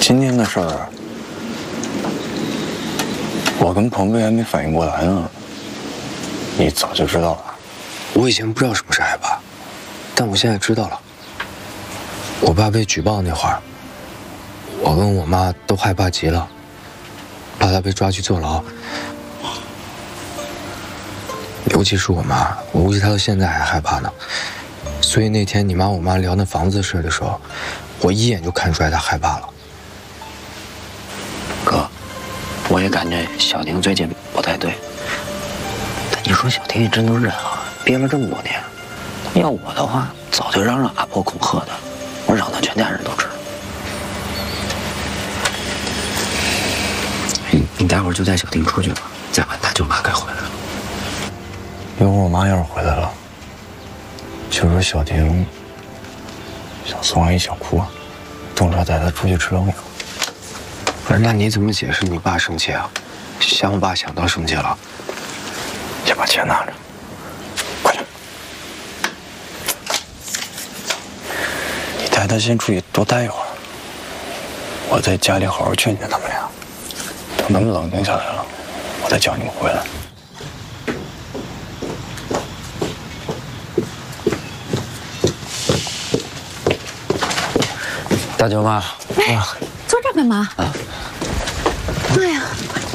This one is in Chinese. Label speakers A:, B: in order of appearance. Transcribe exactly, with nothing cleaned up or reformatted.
A: 今天的事儿，我跟鹏飞还没反应过来呢，你早就知道了。
B: 我以前不知道什么是害怕，但我现在知道了。我爸被举报那会儿，我跟我妈都害怕极了，怕他被抓去坐牢。尤其是我妈，我估计她到现在还害怕呢。所以那天你妈我妈聊那房子的事的时候，我一眼就看出来她害怕了。
C: 哥，我也感觉小婷最近不太对。但你说小婷也真能忍啊，憋了这么多年。要我的话，早就嚷嚷阿婆恐吓的，我嚷到全家人都知道。你你待会儿就带小婷出去吧，再晚她舅妈该回来了。
A: 一会儿我妈要是回来了，就说小婷想送阿姨想哭，动手带她出去吃冷饮。
B: 不是，那你怎么解释你爸生气啊？想我爸想到生气了。
A: 先把钱拿着，快点。你带她先出去多待一会儿，我在家里好好劝劝他们俩，等他们冷静下来了，我再叫你们回来。
C: 大舅妈，
D: 哎，坐这儿干嘛？
C: 啊，
D: 妈呀，